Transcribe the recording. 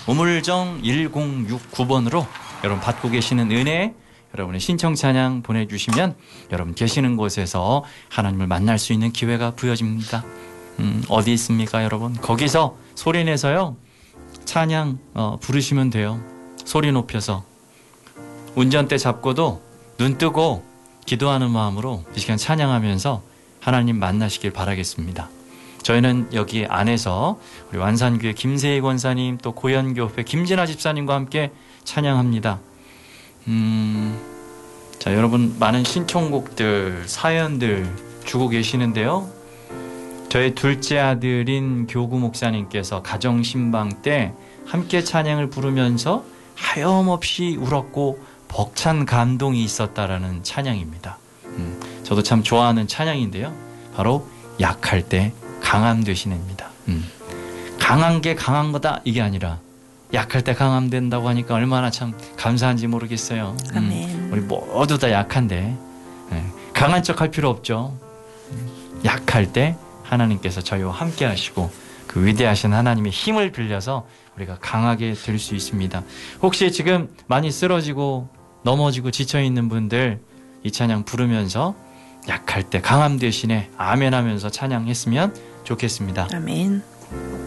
우물정 1069번으로 여러분 받고 계시는 은혜, 여러분의 신청 찬양 보내주시면 여러분 계시는 곳에서 하나님을 만날 수 있는 기회가 부여집니다. 어디 있습니까 여러분? 거기서 소리내서요 찬양 부르시면 돼요. 소리 높여서. 운전대 잡고도 눈 뜨고 기도하는 마음으로 이 시간 찬양하면서 하나님 만나시길 바라겠습니다. 저희는 여기 안에서 우리 완산교회 김세희 권사님, 또 고현교회 김진아 집사님과 함께 찬양합니다. 자, 여러분 많은 신청곡들, 사연들 주고 계시는데요. 저희 둘째 아들인 교구 목사님께서 가정신방 때 함께 찬양을 부르면서 하염없이 울었고 벅찬 감동이 있었다라는 찬양입니다. 저도 참 좋아하는 찬양인데요. 바로 약할 때 강함 되시냅니다. 강한 게 강한 거다 이게 아니라 약할 때 강함 된다고 하니까 얼마나 참 감사한지 모르겠어요. 아멘. 우리 모두 다 약한데 강한 척 할 필요 없죠. 약할 때 하나님께서 저희와 함께 하시고 그 위대하신 하나님의 힘을 빌려서 우리가 강하게 될 수 있습니다. 혹시 지금 많이 쓰러지고 넘어지고 지쳐있는 분들 이 찬양 부르면서 약할 때 강함 대신에 아멘 하면서 찬양했으면 좋겠습니다. 아멘.